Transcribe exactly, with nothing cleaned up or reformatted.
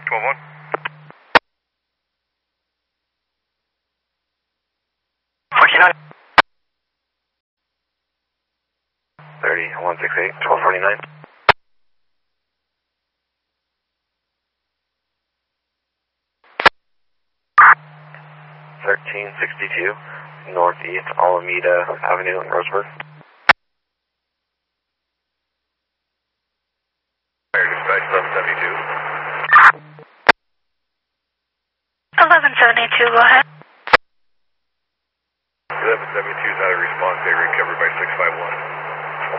twelve one. forty-nine. thirty, one six eight, twelve forty-nine. thirteen sixty-two, Northeast Alameda Avenue in Roseburg. Dispatch eleven seventy-two. eleven seventy-two, go ahead. eleven seventy-two is out of response. They recovered by six five one.